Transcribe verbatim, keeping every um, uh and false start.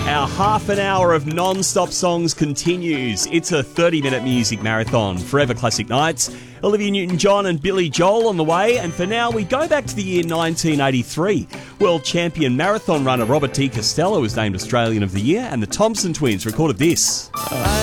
Our half an hour of non-stop songs continues. It's a thirty-minute music marathon. Forever Classic Nights. Olivia Newton-John and Billy Joel on the way. And for now, we go back to the year nineteen eighty-three. World champion marathon runner Robert T. Costello was named Australian of the Year, and the Thompson Twins recorded this. I